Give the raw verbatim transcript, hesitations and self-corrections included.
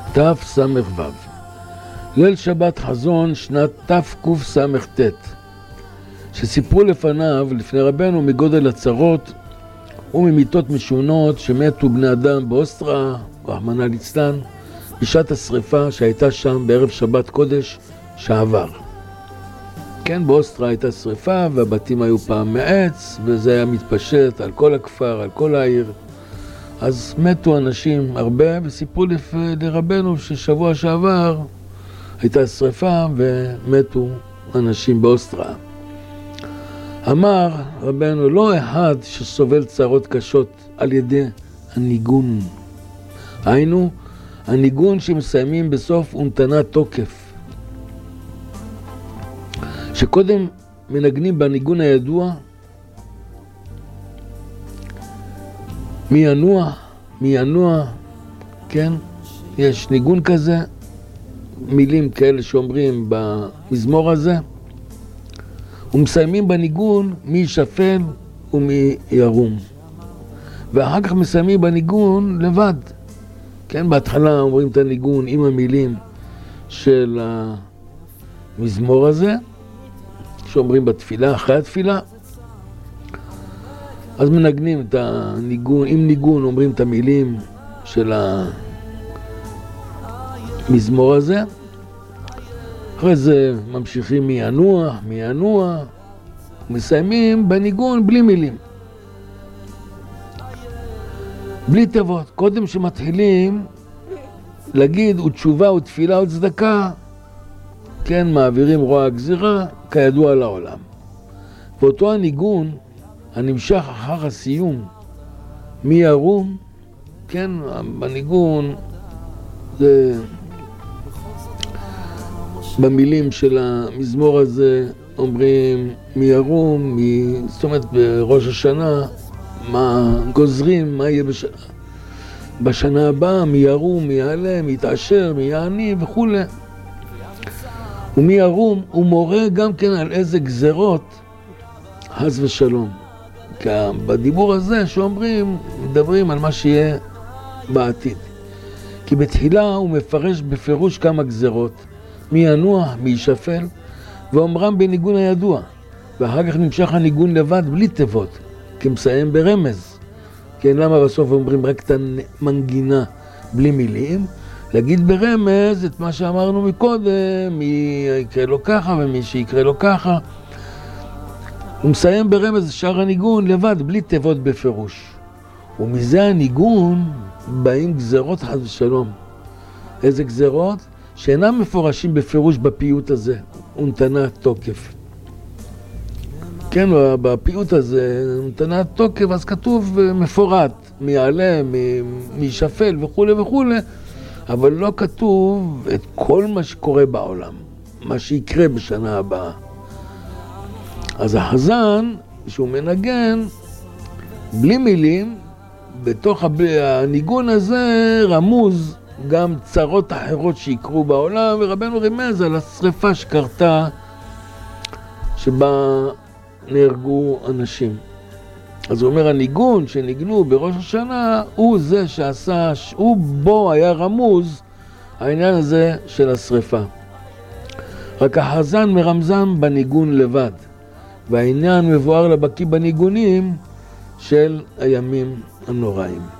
תס"ו. ליל שבת חזון שנת תקס"ט, שסיפרו לפניו, לפני רבנו, מגודל הצרות וממיתות משונות שמתו בני אדם באוסטרה, רחמנא ליצלן, בשעת השריפה שהייתה שם בערב שבת קודש שעבר. כן, באוסטרה הייתה שריפה והבתים היו פעם מעץ, וזה היה מתפשט על כל הכפר, על כל העיר. אז מתו אנשים הרבה, וסיפרו לפ... לרבנו ששבוע שעבר הייתה שריפה ומתו אנשים באוסטרה. אמר רבנו, לא אחד שסובל צרות קשות על ידי הניגון. היינו, הניגון שמסיימים בסוף ונתנה תוקף. שקודם מנגנים בניגון הידוע, מי ינוע, מי ינוע, כן? יש ניגון כזה, מילים כאלה שאומרים במזמור הזה, ומסיימים בניגון מי ישפל ומי ירום. ואחר כך מסיימים בניגון לבד. כן, בהתחלה אומרים את הניגון עם המילים של המזמור הזה, שאומרים בתפילה, אחרי התפילה. אז מנגנים את הניגון, עם ניגון אומרים את המילים של המזמור הזה. אחרי זה ממשיכים מי ינוע, מי ינוע, מסיימים בניגון בלי מילים. בלי תיבות. קודם שמתחילים להגיד ותשובה ותפילה וצדקה, כן, מעבירים רוע הגזירה, כידוע לעולם. ואותו הניגון הנמשך אחר הסיום, מי ירום, כן, בניגון, זה במילים של המזמור הזה אומרים מי ירום, מי, זאת אומרת בראש השנה, מה גוזרים, מה יהיה בש... בשנה הבאה, מי ירום, מי יעלה, מי יתעשר, מי יעני וכו'. ומי ירום הוא מורה גם כן על איזה גזרות, חס ושלום. כי בדיבור הזה שאומרים, מדברים על מה שיהיה בעתיד. כי בתחילה הוא מפרש בפירוש כמה גזרות, מי ינוע, מי ישפל, ואומרם בניגון הידוע. ואחר כך נמשך הניגון לבד בלי תיבות, כי מסיים ברמז. כן, למה בסוף אומרים רק את המנגינה בלי מילים? להגיד ברמז את מה שאמרנו מקודם, מי יקרה לו ככה ומי שיקרה לו ככה. הוא מסיים ברמז שער הניגון לבד, בלי תיבות בפירוש. ומזה הניגון באים גזרות חס ושלום. איזה גזרות? שאינם מפורשים בפירוש בפיוט הזה, ונתנה תוקף. כן, בפיוט הזה, ונתנה תוקף, אז כתוב מפורט, מי יעלה, מי, מי ישפל וכו' וכו', אבל לא כתוב את כל מה שקורה בעולם, מה שיקרה בשנה הבאה. אז החזן, שהוא מנגן, בלי מילים, בתוך הניגון הזה רמוז גם צרות אחרות שיקרו בעולם, ורבנו רמז על השריפה שקרתה, שבה נהרגו אנשים. אז הוא אומר, הניגון שניגנו בראש השנה, הוא זה שעשה, הוא בו היה רמוז, העניין הזה של השריפה. רק החזן מרמזם בניגון לבד, והעניין מבואר לבקיא בניגונים של הימים הנוראים.